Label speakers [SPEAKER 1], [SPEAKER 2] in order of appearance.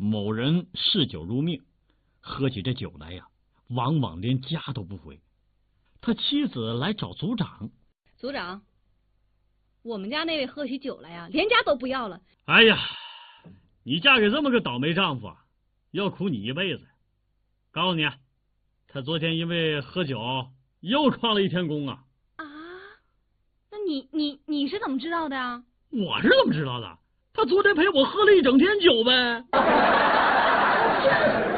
[SPEAKER 1] 某人嗜酒如命，喝起这酒来呀，往往连家都不回。他妻子来找族长，
[SPEAKER 2] 族长，我们家那位喝起酒来呀，连家都不要了。
[SPEAKER 1] 哎呀，你嫁给这么个倒霉丈夫啊，要苦你一辈子。告诉你，他昨天因为喝酒又旷了一天工啊。
[SPEAKER 2] 啊？那你是怎么知道的啊？
[SPEAKER 1] 我是怎么知道的？他昨天陪我喝了一整天酒呗。